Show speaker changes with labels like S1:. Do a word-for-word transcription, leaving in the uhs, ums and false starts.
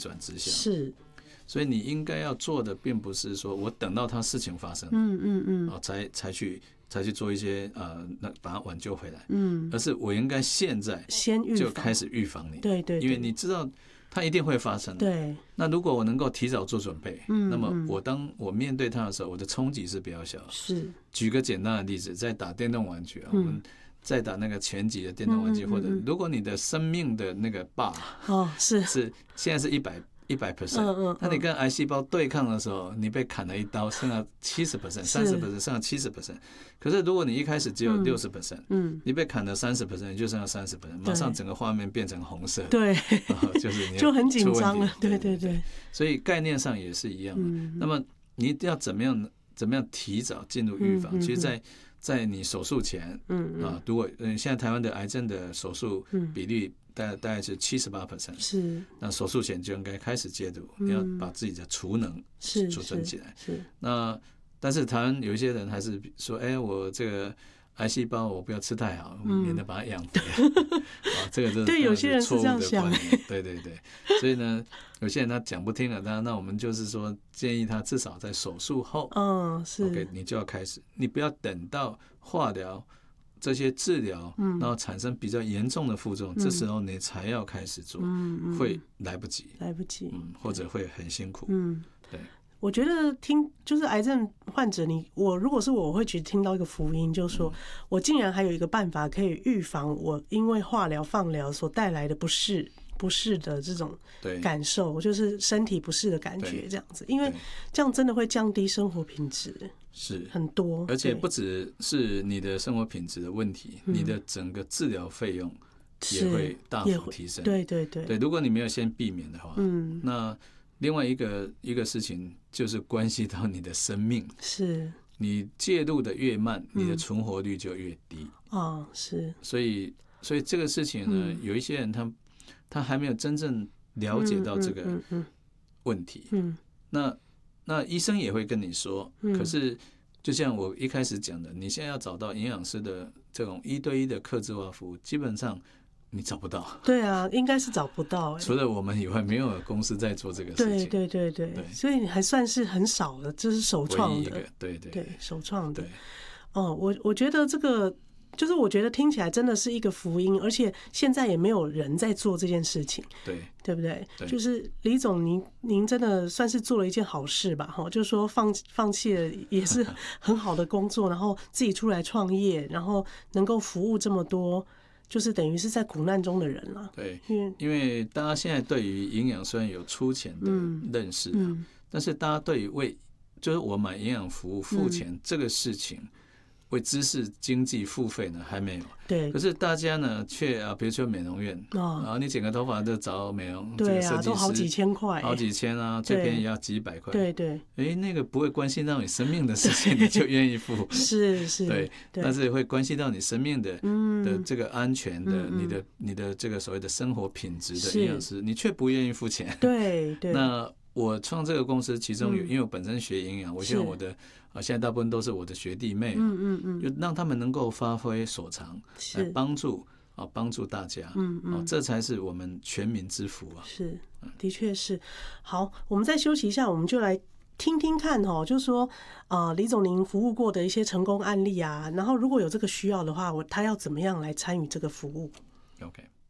S1: 转直下。
S2: 是，
S1: 所以你应该要做的，并不是说我等到他事情发生，
S2: 嗯嗯嗯，
S1: 哦，才才去才去做一些呃，那把它挽救回来，
S2: 嗯，
S1: 而是我应该现在
S2: 先预防，
S1: 就开始预防你，
S2: 对 对, 对，
S1: 因为你知道它一定会发生，
S2: 对。
S1: 那如果我能够提早做准备，
S2: 嗯，
S1: 那么我当我面对它的时候，我的冲击是比较小。
S2: 是，举
S1: 个简单的例子，在打电动玩具啊，嗯、我们在打那个拳击的电动玩具，嗯嗯嗯嗯，或者如果你的生命的那个 bar
S2: 哦是
S1: 是现在是一百。一百 percent， 那你跟癌细胞对抗的时候，你被砍了一刀，剩下七十 percent， 三十 percent， 剩下七十 percent。可是如果你一开始只有六十 percent， 嗯，你被砍了三十 percent， 就剩下三十 percent， 马上整个画面变成红色，
S2: 对，
S1: 就是你
S2: 就很紧张了，对对对。
S1: 所以概念上也是一样。嗯，那么你要怎么样怎么样提早进入预防？嗯嗯嗯，其实在，在在你手术前，嗯嗯啊，如果嗯现在台湾的癌症的手术比率大概大概是七十八 percent， 是，那手术前就应该开始戒毒，嗯，你要把自己的储能储存起来。是，是那但是台湾有一些人还是说，哎，我这个癌细胞我不要吃太好，嗯，免得把它养肥。啊，这个真的
S2: 对有些人是这样想，
S1: 对对对，所以呢，有些人他讲不听了，那那我们就是说建议他至少在手术后，嗯，是 ，OK， 你就要开始，你不要等到化疗这些治疗，嗯，然后产生比较严重的副作用，嗯，这时候你才要开始做，嗯，会来不及，
S2: 来不及，
S1: 嗯，或者会很辛苦，
S2: 嗯，
S1: 对。
S2: 我觉得听就是癌症患者你，你我如果是我，我会觉得听到一个福音，就是说我竟然还有一个办法可以预防我因为化疗、放疗所带来的不适、不适的这种感受，就是身体不适的感觉，这样子，因为这样真的会降低生活品质，
S1: 是
S2: 很多，
S1: 而且不只是你的生活品质的问题，你的整个治疗费用也会大幅提升。
S2: 对对对，
S1: 对，如果你没有先避免的话，嗯，那。另外一个一个事情就是关系到你的生命，是你介入的越慢，你的存活率就越低。哦，是，所以所以这个事情呢，有一些人他他还没有真正了解到这个问题。嗯，那那医生也会跟你说，可是就像我一开始讲的，你现在要找到营养师的这种一对一的客制化服务，基本上。你找不到，
S2: 对啊，应该是找不到、欸。
S1: 除了我们以外，没有公司在做这个事情。
S2: 对对对 对, 对，所以你还算是很少的，这是首创的，
S1: 对 对 对,
S2: 对，首创的。哦，我我觉得这个就是我觉得听起来真的是一个福音，而且现在也没有人在做这件事情，对对不对？对，就是李总您您真的算是做了一件好事吧？哈，就是说放放棄了也是很好的工作，然后自己出来创业，然后能够服务这么多。就是等于是在苦难中的人了。
S1: 对，因为大家现在对于营养虽然有粗浅的认识、啊嗯嗯，但是大家对于为就是我买营养服务付钱这个事情，嗯、为知识经济付费呢还没有。对。可是大家呢却啊，比如说美容院，哦、然后你剪个头发就找美容这个设计师，
S2: 都好几千块，
S1: 好几千啊，最便宜要几百块。
S2: 对对。
S1: 哎，那个不会关系到你生命的事情，你就愿意付。
S2: 是是。
S1: 对。但是会关系到你生命的、嗯、的这个安全的、嗯、你的你的这个所谓的生活品质的营养师，你却不愿意付钱。
S2: 对对。
S1: 那我创这个公司，其中有、嗯、因为我本身学营养，我希望我的啊现在大部分都是我的学弟妹，嗯嗯嗯，就让他们能够发挥所长，来帮助啊帮助大家，嗯嗯，这才是我们全民之福啊。
S2: 是，的确是。好，我们再休息一下，我们就来听听看哦，就是说，呃，李总您服务过的一些成功案例啊，然后如果有这个需要的话，我他要怎么样来参与这个服务
S1: ？OK。